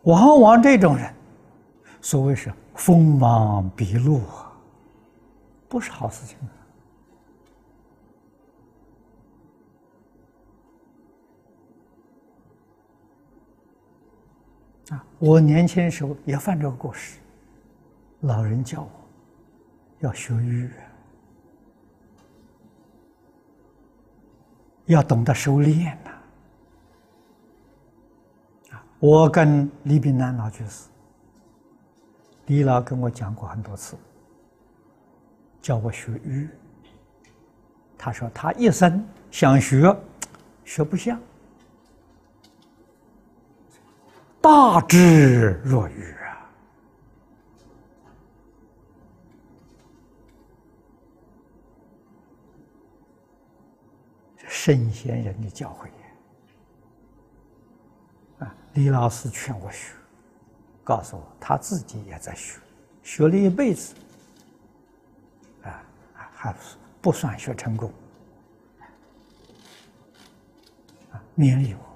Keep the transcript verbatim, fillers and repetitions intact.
往往这种人，所谓是锋芒毕露啊，不是好事情啊！啊，我年轻时候也犯这个过失，老人教我要学语，要懂得收敛呐。啊，我跟李炳南老居士，李老跟我讲过很多次，教我学语。他说他一生想学，学不像，大智若愚啊！圣贤人的教诲啊！李老师劝我学，告诉我他自己也在学，学了一辈子，啊，还不算学成功，啊，勉励我。